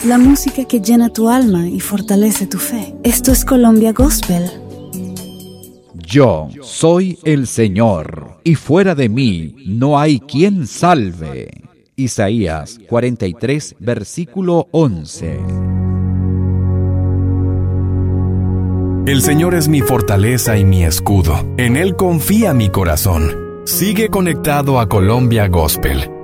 la música que llena tu alma y fortalece tu fe. Esto es Colombia Gospel. Yo soy el Señor, y fuera de mí no hay quien salve. Isaías 43, versículo 11. El Señor es mi fortaleza y mi escudo. En Él confía mi corazón. Sigue conectado a Colombia Gospel